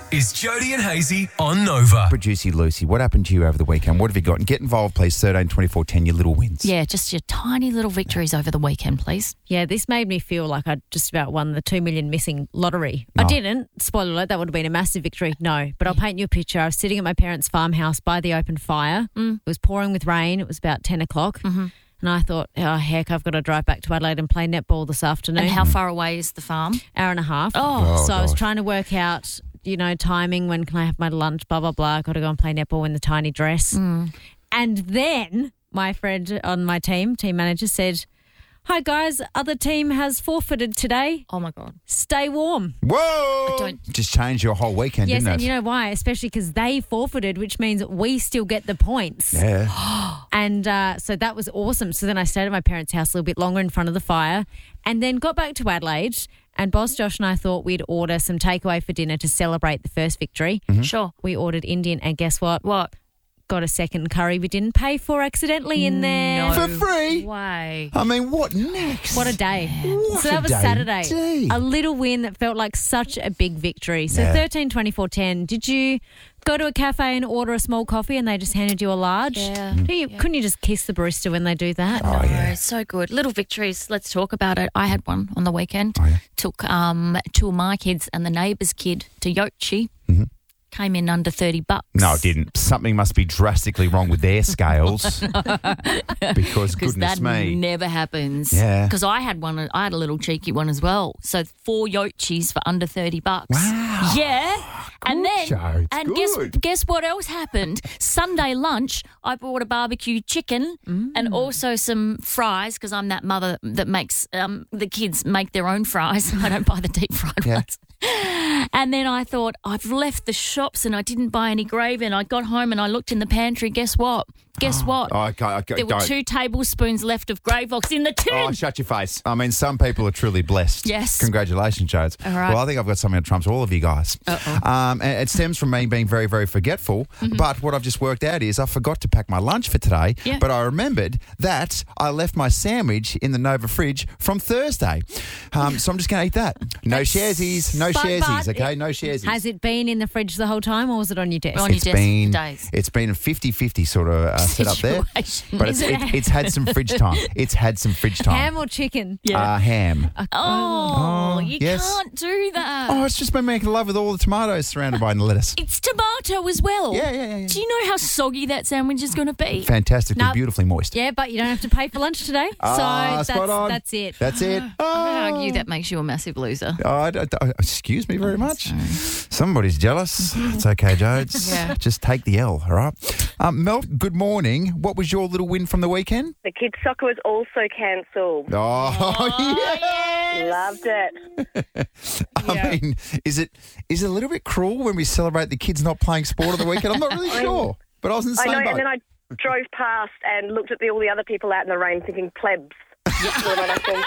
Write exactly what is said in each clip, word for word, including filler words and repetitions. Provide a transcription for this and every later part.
is Jody and Hazy on Nova. Producer Lucy, what happened to you over the weekend? What have you got? And get involved, please. thirteen twenty-four ten, your little wins. Yeah, just your tiny little victories over the weekend, please. Yeah, this made me feel like I just about won the two million missing lottery. Oh. I didn't. Spoiler alert, that would have been a massive victory. No, but I'll paint you a picture. I was sitting at my parents' farmhouse by the open fire. Mm. It was pouring with rain. It was about ten o'clock. Mm-hmm. And I thought, oh, heck, I've got to drive back to Adelaide and play netball this afternoon. And how far away is the farm? Hour and a half. Oh. Oh, so I was gosh. trying to work out, you know, timing. When can I have my lunch? Blah, blah, blah. Got to go and play netball in the tiny dress. Mm. And then my friend on my team, team manager, said, hi, guys, other team has forfeited today. Oh, my God. Stay warm. Whoa! don't- Just changed your whole weekend, Yes, didn't and it? you know why? Especially because they forfeited, which means we still get the points. Yeah. And uh, so that was awesome. So then I stayed at my parents' house a little bit longer in front of the fire and then got back to Adelaide. And Boss Josh and I thought we'd order some takeaway for dinner to celebrate the first victory. Sure. We ordered Indian, and guess what? What? Got a second curry we didn't pay for accidentally in there. No For free? way. I mean, what next? What a day. What so that a was day Saturday. indeed. A little win that felt like such a big victory. So Yeah. thirteen twenty-four ten. Did you go to a cafe and order a small coffee and they just handed you a large? Yeah. Do you, Couldn't you just kiss the barista when they do that? Oh, yeah. No, so good. Little victories. Let's talk about it. I had one on the weekend. Oh, yeah. Took um, two of my kids and the neighbour's kid to Yochi. Mm-hmm. Came in under thirty bucks. No, it didn't. Something must be drastically wrong with their scales. Because Because goodness that me. never happens. Yeah. Because I had one. I had a little cheeky one as well. So four Yochis for under thirty bucks. Wow. Yeah. and then Jo, it's and good. guess guess what else happened? Sunday lunch, I bought a barbecue chicken Mm. and also some fries because I'm that mother that makes um, the kids make their own fries. I don't buy the deep fried Yeah. ones. And then I thought, I've left the shops and I didn't buy any gravy. And I got home and I looked in the pantry. Guess what? Guess what? Oh, okay, okay, There were don't. two tablespoons left of Gravox in the tin. Oh, shut your face. I mean, some people are truly blessed. Yes. Congratulations, Jodes. All right. Well, I think I've got something that trumps all of you guys. Uh-oh. Um, and it stems from me being very, very forgetful. Mm-hmm. But what I've just worked out is I forgot to pack my lunch for today. Yeah. But I remembered that I left my sandwich in the Nova fridge from Thursday. Um, so I'm just going to eat that. No sharesies. No But- sharesies, but okay? it- No sharesies. Has it been in the fridge the whole time or was it on your desk? On your It's desk been, for days. it's been a fifty-fifty sort of uh, set up there. Situation. But it's, Is it it, it's had some fridge time. It's had some fridge time. Ham or chicken? Uh, ham. Oh, Oh, you yes. can't do that. Oh, it's just been making love with all the tomatoes surrounded by the lettuce. It's tomato as well. Yeah, yeah, yeah, yeah. Do you know how soggy that sandwich is going to be? Fantastically, Nope. beautifully moist. Yeah, but you don't have to pay for lunch today. Ah, so that's, spot on. that's it. That's it. I Oh, argue that makes you a massive loser. Oh, I don't- oh, excuse me very much. Somebody's jealous. It's okay, Jodes. Yeah. Just take the L, all right? Um, Mel, good morning. What was your little win from the weekend? The kids' soccer was also cancelled. Oh, yeah. Loved it. I mean, is it is it a little bit cruel when we celebrate the kids not playing sport on the weekend? I'm not really sure. But I was in the I same know, boat. and then I drove past and looked at the, all the other people out in the rain thinking plebs. When I saw them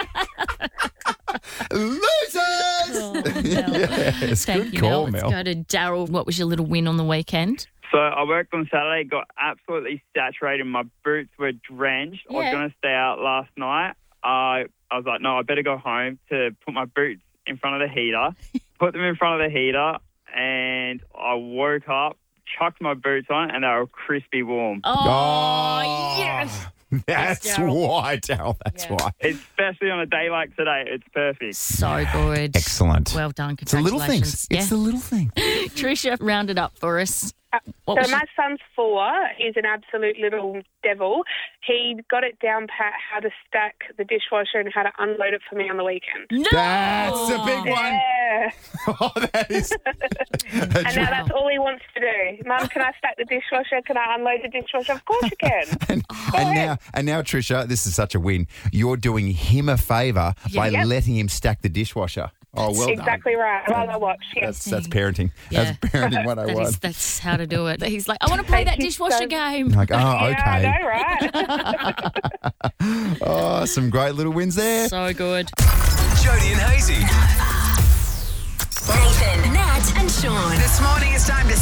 pass. Losers! yes, Thank good you, call, Mel. Mel. Let's go to Daryl. What was your little win on the weekend? So I worked on Saturday, got absolutely saturated. My boots were drenched. I was Yeah. going to stay out last night. Uh, I was like, no, I better go home to put my boots in front of the heater. Put them in front of the heater, and I woke up, chucked my boots on, and they were crispy warm. Oh, yes. That's Daryl. why, Daryl. That's Yeah. why. Especially on a day like today, it's perfect. So good. Excellent. Well done. It's the little things. Congratulations. It's the little thing. Yeah. Tricia rounded up for us. What So was my son's four. He's an absolute little devil. He got it down pat how to stack the dishwasher and how to unload it for me on the weekend. No! That's a big one. Yeah. Oh, that is. And now that's all he wants to do. Mum, can I stack the dishwasher? Can I unload the dishwasher? Of course you can. and, and now, and now, Tricia, this is such a win. You're doing him a favour by Yep. letting him stack the dishwasher. Oh, well Exactly done. right. Well, I watch. Yes. That's that's parenting. Yeah. That's parenting one oh That one. is, that's how to do it. He's like, I want to play Thank that you dishwasher so- game. Like, oh, Yeah, okay. I know, right? Oh, some great little wins there. So good. Jody and Hazy. Nathan, Nat, and Sean. This morning it's time to step up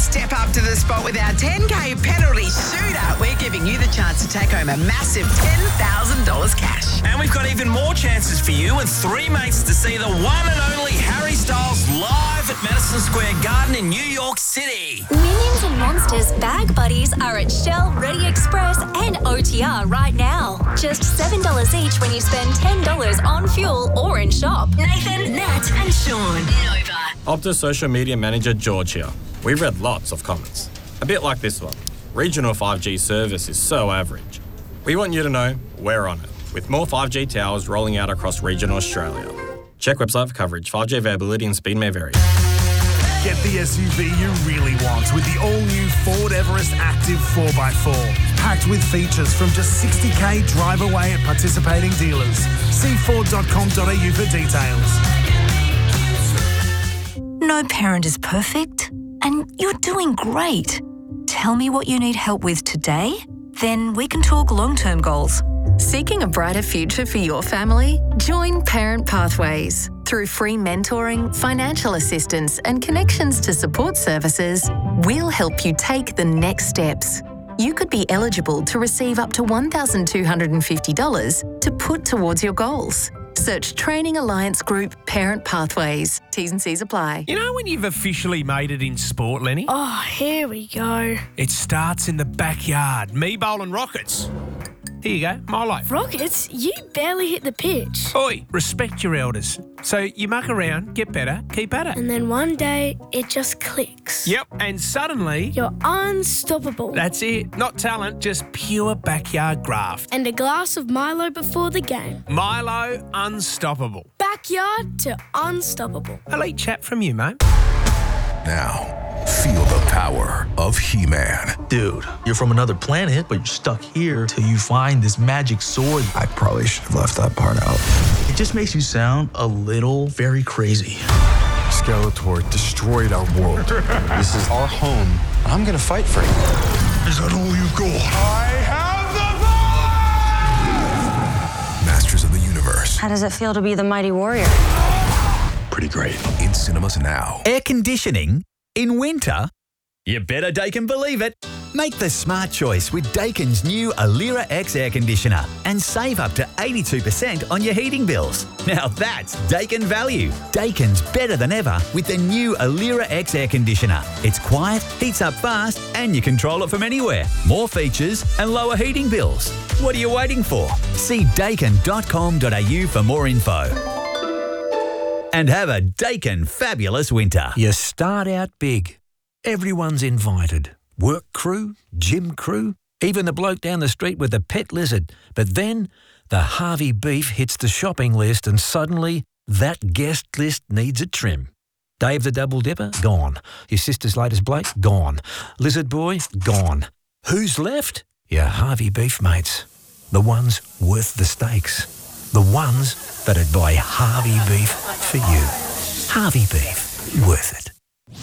up to the spot with our ten K penalty shootout. We're giving you the chance to take home a massive ten thousand dollars cash. And we've got even more chances for you and three mates to see the one and only Harry Styles live at Madison Square Garden in New York City. Minions and Monsters Bag Buddies are at Shell, Ready Express and O T R right now. Just seven dollars each when you spend ten dollars on fuel or in shop. Nathan, Nat and Sean. Nova. Optus social media manager George here. We've read lots of comments. A bit like this one. Regional five G service is so average. We want you to know we're on it, with more five G towers rolling out across regional Australia. Check website for coverage. five G availability and speed may vary. Get the S U V you really want with the all-new Ford Everest Active four by four. Packed with features from just sixty K drive away at participating dealers. See ford dot com dot a u for details. No parent is perfect, and you're doing great. Tell me what you need help with today, then we can talk long-term goals. Seeking a brighter future for your family? Join Parent Pathways. Through free mentoring, financial assistance, and connections to support services, we'll help you take the next steps. You could be eligible to receive up to one thousand two hundred fifty dollars to put towards your goals. Search Training Alliance Group Parent Pathways. T's and C's apply. You know when you've officially made it in sport, Lenny? Oh, here we go. It starts in the backyard. Me bowling rockets. Here you go, my life. Rockets? You barely hit the pitch. Oi, respect your elders. So you muck around, get better, keep at it. And then one day, it just clicks. Yep, and suddenly... You're unstoppable. That's it. Not talent, just pure backyard graft. And a glass of Milo before the game. Milo, unstoppable. Backyard to unstoppable. Elite chat from you, mate. Now, feel the power of He-Man. Dude, you're from another planet, but you're stuck here till you find this magic sword. I probably should have left that part out. It just makes you sound a little very crazy. Skeletor destroyed our world. This is our home, and I'm gonna fight for it. Is that all you've got? I have the power! Masters of the Universe. How does it feel to be the mighty warrior? Pretty great. In cinemas now. Air conditioning in winter? You better Daikin believe it. Make the smart choice with Daikin's new Alira X air conditioner and save up to eighty-two percent on your heating bills. Now that's Daikin value. Daikin's better than ever with the new Alira X air conditioner. It's quiet, heats up fast, and you control it from anywhere. More features and lower heating bills. What are you waiting for? See daikin dot com dot a u for more info. And have a Daikin fabulous winter. You start out big. Everyone's invited. Work crew, gym crew, even the bloke down the street with the pet lizard. But then the Harvey beef hits the shopping list and suddenly that guest list needs a trim. Dave the Double Dipper? Gone. Your sister's latest Blake? Gone. Lizard Boy? Gone. Who's left? Your Harvey beef mates. The ones worth the stakes. The ones that'd buy Harvey beef for you. Harvey beef. Worth it.